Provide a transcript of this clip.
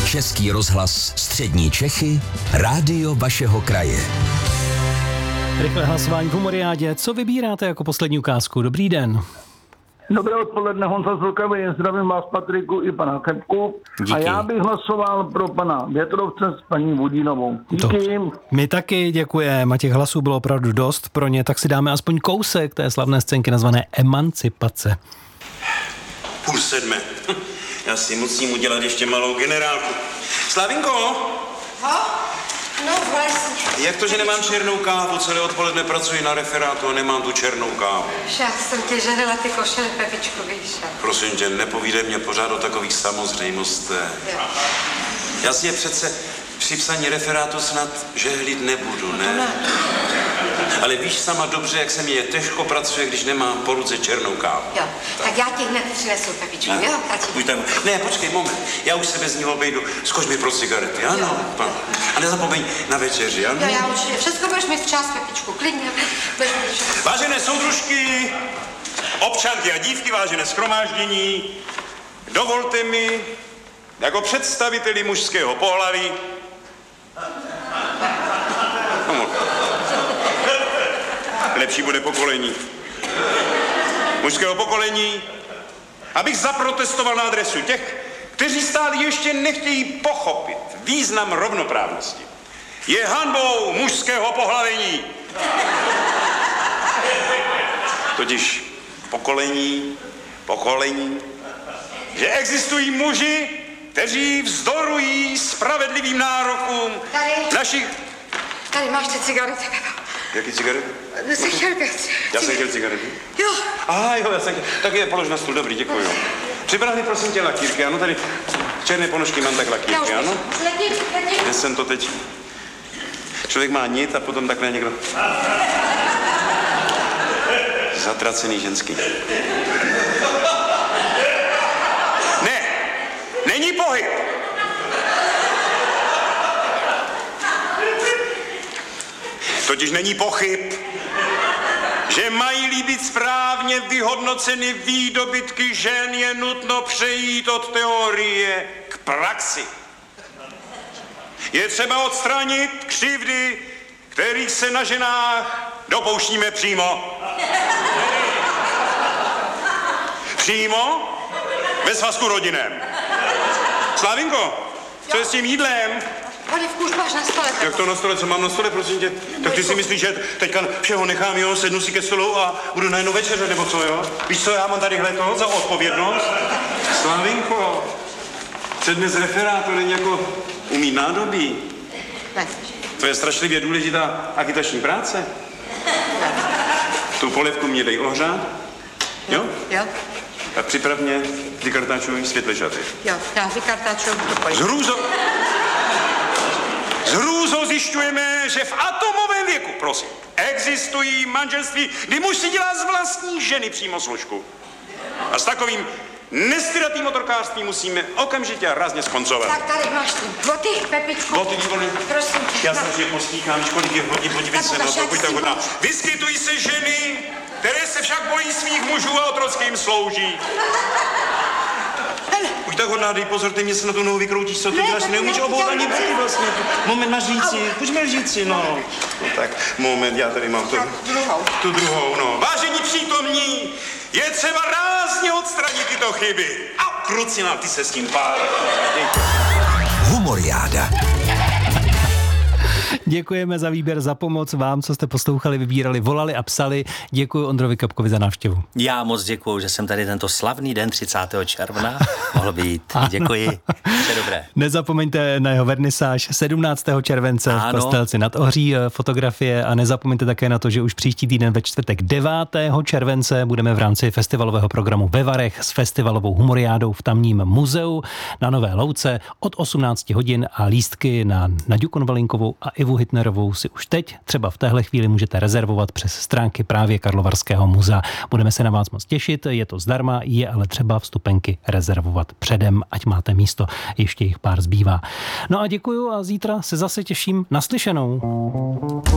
Český rozhlas Střední Čechy, rádio vašeho kraje. Rychlé hlasování v Humoriádě. Co vybíráte jako poslední ukázku? Dobrý den. Dobré odpoledne, Honza z Vlkavy, zdravím vás Patriku i pana Kepku. Díky. A já bych hlasoval pro pana Větrovce s paní Vodínovou. Díky. My taky děkujeme, těch hlasů bylo opravdu dost pro ně, tak si dáme aspoň kousek té slavné scénky nazvané Emancipace. 6:30. Já si musím udělat ještě malou generálku. Slavinko! No vlastně. Jak to, že nemám černou kávu? Celé odpoledne pracuji na referátu a nemám tu černou kávu. Já jsem tě želela ty košele, Pepičku, víš. Prosím tě, nepovídej mě pořád o takových samozřejmostech. Já si je přece při psaní referátu snad žehlit nebudu, ne? Ale víš sama dobře, jak se mi je těžko pracuje, když nemám po ruce černou kávu. Jo, tak já ti hned přinesu, Pepičku, jo? Ne, počkej, moment. Já už se bez ní obejdu. Skoč mi pro cigarety, ano? A nezapomeň na večeři, ano? Jo, já určitě. Všechno budeš mít včas, Pepičku, klidně. Vážené soudružky, občanky a dívky, vážené shromáždění, dovolte mi, jako představiteli mužského pohlaví, lepší bude pokolení, mužského pokolení, abych zaprotestoval na adresu těch, kteří stále ještě nechtějí pochopit význam rovnoprávnosti. Je hanbou mužského pohlavení. Totiž pokolení, že existují muži, kteří vzdorují spravedlivým nárokům našich... Tady máš ty cigarety, Pepa. Jaký cigarety? Jsi chtěl pět. Já jsem chtěl cigarety? Jo. Jo, já jsem chtěl. Tak je polož na stůl, dobrý, děkuji. Připravil mi prosím tě lakírky, ano, tady černé ponožky mám tak lakírky, ano? Letím. Kde jsem to teď? Člověk má nit a potom takhle někdo... Zatracený ženský. Ne, není pohyb. Totiž není pochyb, že mají-li být správně vyhodnoceny výdobytky žen, je nutno přejít od teorie k praxi. Je třeba odstranit křivdy, kterých se na ženách dopouštíme přímo. Přímo ve svazku rodinném. Slavinko, co je s tím jídlem? Olivku, už máš na stole. Jak to na stole? Co mám na stole, prosím tě? Tak ty si myslíš, že teďka všeho nechám, jo, sednu si ke stolu a budu najednou večeře, nebo co, jo? Víš co, já mám tadyhle to za odpovědnost? Slavinko, přednes referátu není jako umít nádobí. Ne. To je strašlivě důležitá agitační práce. Tu polivku mě dej ohřát. Jo? Jo. A připrav mě vykartáčový světle žaty. Jo, já vykartáčuju tu polivku. S hrůzou zjišťujeme, že v atomovém věku, prosím, existují manželství, kdy muž si dělá z vlastní ženy přímo složku. A s takovým nestyratým otrokářstvím musíme okamžitě a rázně skoncovat. Tak tady máš ty boty, Pepičku. Boty, výborně. Prosím tě. Já se postíkám, kolik je hodin, podívej se, no, pokud tak hodná. Vyskytují se ženy, které se však bojí svých mužů a otrocky jim slouží. Buď tak hodná, dej pozor, ty mě se na tu nohu vykroutíš, co ty děláš, neumíš obout ani boty vlastně. Moment, máš říci, pojďme říci, no. No tak, moment, já tady mám tu druhou, no. Vážení přítomní, je třeba rázně odstranit tyto chyby. A krucinál, ty se s tím pár. Humoriáda. Děkujeme za výběr, za pomoc vám, co jste poslouchali, vybírali, volali a psali. Děkuji Ondrovi Kapkovi za návštěvu. Já moc děkuji, že jsem tady tento slavný den 30. června mohl být. Děkuji. Vše dobré. Nezapomeňte na jeho vernisáž 17. července v Kostelci nad Ohří, fotografie, a nezapomeňte také na to, že už příští týden ve čtvrtek 9. července budeme v rámci festivalového programu ve Varech s festivalovou humoriádou v tamním muzeu na Nové Louce od 18 hodin a lístky na Naďu Konvalinkovou a Ivu Hitnerovou si už teď, třeba v téhle chvíli, můžete rezervovat přes stránky právě Karlovarského muzea. Budeme se na vás moc těšit, je to zdarma, je ale třeba vstupenky rezervovat předem, ať máte místo, ještě jich pár zbývá. No a děkuju a zítra se zase těším, naslyšenou.